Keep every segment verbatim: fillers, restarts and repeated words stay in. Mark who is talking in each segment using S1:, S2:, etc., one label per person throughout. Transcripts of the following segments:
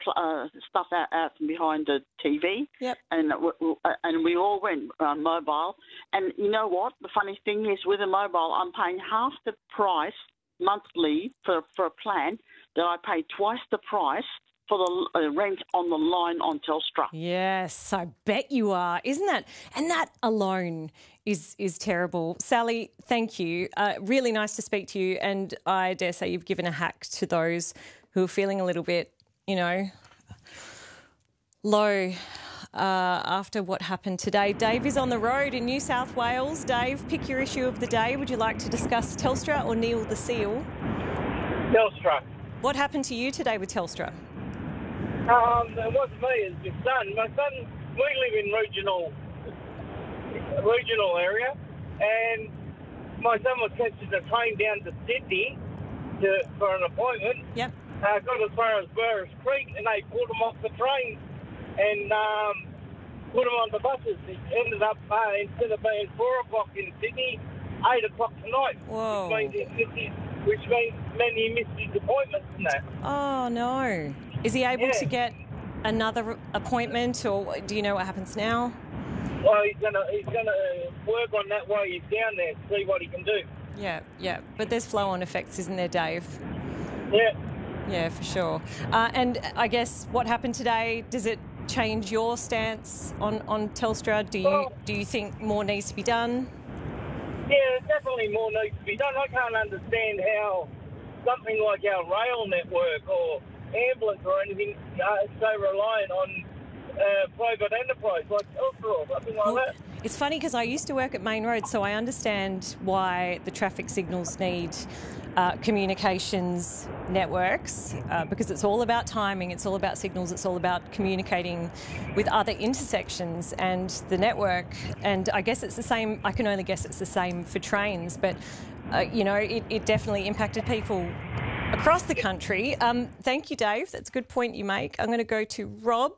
S1: pl- uh, stuff out, out from behind the T V.
S2: Yep.
S1: And w- w- uh, and we all went uh, mobile. And you know what? The funny thing is, with a mobile, I'm paying half the price monthly for, for a plan that I pay twice the price for the uh, rent on the line on Telstra.
S2: Yes, I bet you are. Isn't that? And that alone is is terrible. Sally, thank you. Uh, really nice to speak to you. And I dare say you've given a hack to those who are feeling a little bit, you know, low uh, after what happened today. Dave is on the road in New South Wales. Dave, pick your issue of the day. Would you like to discuss Telstra or Neil the Seal?
S3: Telstra.
S2: What happened to you today with Telstra?
S3: Um, it wasn't me, it's my son. My son, we live in regional regional area, and my son was catching a train down to Sydney to, for an appointment.
S2: Yep.
S3: Uh, got as far as Burris Creek, and they pulled him off the train and um, put him on the buses. It ended up, uh, instead of being four o'clock in Sydney, eight o'clock tonight.
S2: Whoa.
S3: Which means, he missed his, which means meant he missed his appointments and that.
S2: Oh, no. Is he able
S3: Yeah.
S2: to get another appointment, or do you know what happens now?
S3: Well, he's gonna he's gonna work on that while he's down there, see what he can do.
S2: Yeah, yeah. But there's flow-on effects, isn't there, Dave?
S3: Yeah.
S2: Yeah, for sure. Uh, and I guess what happened today, does it change your stance on, on Telstra? Do you
S3: Well-
S2: do you think more needs to be done?
S3: Yeah, definitely more needs to be done. I can't understand how something like our rail network or ambulance or anything uh, is so reliant on uh, private enterprise like Telstra or something like
S2: Well,
S3: that.
S2: it's funny because I used to work at Main Road, so I understand why the traffic signals need uh, communications networks uh, because it's all about timing, it's all about signals, it's all about communicating with other intersections and the network. And I guess it's the same, I can only guess it's the same for trains, but, uh, you know, it, it definitely impacted people across the country. Um, thank you, Dave. That's a good point you make. I'm going to go to Rob.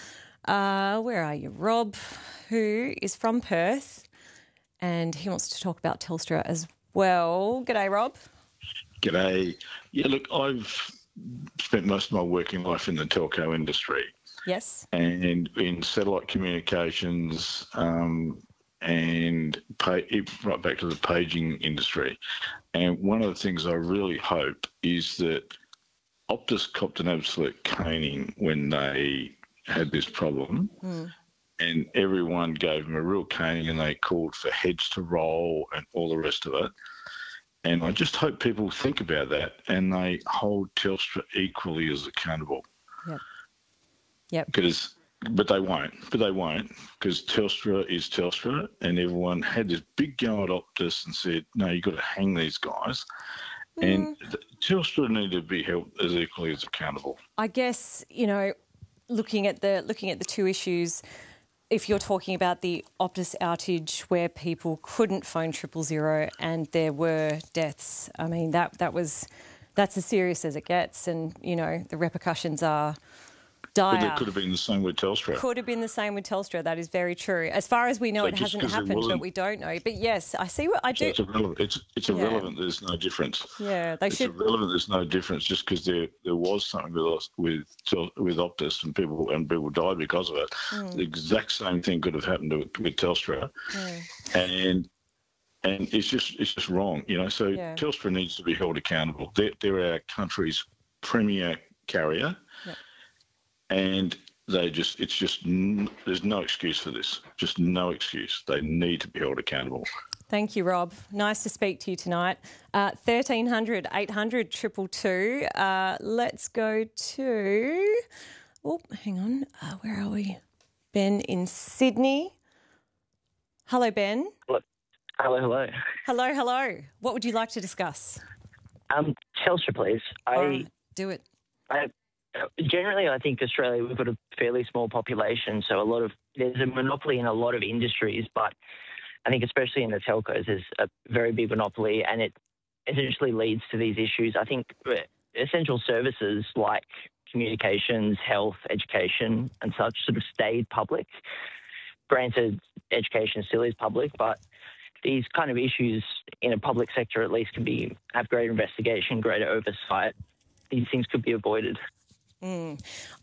S2: Uh, where are you, Rob? Who is from Perth, and he wants to talk about Telstra as well. G'day, Rob.
S4: G'day. Yeah, look, I've spent most of my working life in the telco industry.
S2: Yes.
S4: And in satellite communications um, and pay, right back to the paging industry. And one of the things I really hope is that Optus copped an absolute caning when they had this problem. Mm. And everyone gave them a real caning and they called for heads to roll and all the rest of it. And I just hope people think about that and they hold Telstra equally as accountable.
S2: Yep. Yep.
S4: Because, but they won't. But they won't because Telstra is Telstra, and everyone had this big go at Optus and said, "No, you've got to hang these guys." Mm. And Telstra need to be held as equally as accountable.
S2: I guess, you know, looking at the looking at the two issues. If you're talking about the Optus outage where people couldn't phone triple zero and there were deaths, I mean, that that was that's as serious as it gets, and, you know, the repercussions are dire.
S4: But it could have been the same with Telstra.
S2: Could have been the same with Telstra, that is very true. As far as we know,
S4: so
S2: it hasn't happened, but we don't know. But yes, I see what I do.
S4: So it's irrelevant. It's, it's irrelevant. Yeah. There's no difference.
S2: Yeah, they
S4: it's
S2: should.
S4: It's irrelevant. There's no difference just because there there was something with us, with with Optus and people and people died because of it. Mm. The exact same thing could have happened to, with Telstra, mm. and and it's just it's just wrong, you know. So yeah. Telstra needs to be held accountable. They're, they're our country's premier carrier, yeah. and They just, it's just, there's no excuse for this. Just no excuse. They need to be held accountable.
S2: Thank you, Rob. Nice to speak to you tonight. Uh, thirteen hundred, eight hundred, two two two. Uh, let's go to, oh, hang on. Uh, where are we? Ben in Sydney. Hello, Ben.
S5: Hello, hello. Hello,
S2: hello. hello. What would you like to discuss?
S5: Um, Telstra, please. I
S2: right, do it.
S5: I Generally, I think Australia, we've got a fairly small population, so a lot of there's a monopoly in a lot of industries, but I think especially in the telcos, there's a very big monopoly, and it essentially leads to these issues. I think essential services like communications, health, education, and such sort of stayed public. Granted, education still is public, but these kind of issues in a public sector at least can be have greater investigation, greater oversight. These things could be avoided.
S2: Mm.